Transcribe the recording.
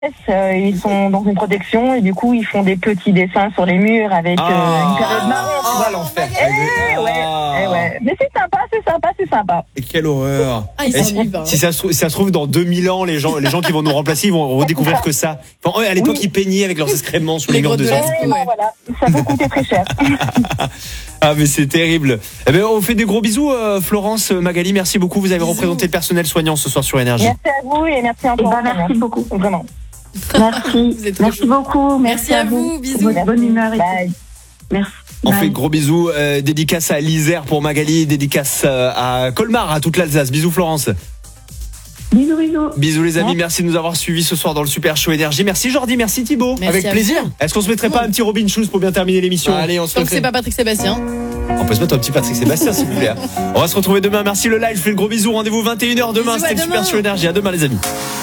Ils sont dans une protection et du coup ils font des petits dessins sur les murs avec une période marron. L'enfer. Ouais. Mais c'est sympa. Et quelle horreur. Ils s'ennuient pas. Si ça se trouve dans 2000 ans, les gens qui vont nous remplacer, ils vont redécouvrir que ça. Enfin, à l'époque, ils peignaient avec leurs excréments sous les murs de grottes gens. de la- Voilà, ça peut coûter très cher. Ah, mais c'est terrible. Eh ben, on fait des gros bisous, Florence, Magali, merci beaucoup. Vous avez représenté le personnel soignant ce soir sur Énergie. Merci à vous et merci encore. Merci beaucoup. Vraiment. Merci. Vous êtes trop Merci chou. beaucoup. Merci à vous. Bisous. Votre bonne humeur. Bye. Merci. On Bye. fait de gros bisous. Dédicace à l'Isère pour Magali, dédicace à Colmar, à toute l'Alsace. Bisous, Florence. Bisous. Bisous les amis, merci de nous avoir suivis ce soir dans le Super Show Énergie. Merci Jordi, merci Thibaut. Merci Avec à plaisir. vous. Est-ce qu'on se mettrait pas un petit Robin Schulz pour bien terminer l'émission? Allez, on se Tant que c'est refait. pas Patrick Sébastien. On peut se mettre un petit Patrick Sébastien s'il vous plaît. On va se retrouver demain. Merci le live, je fais le gros bisou. Rendez-vous 21h demain. Bisous, à C'était le Super demain. Show Énergie. À demain les amis.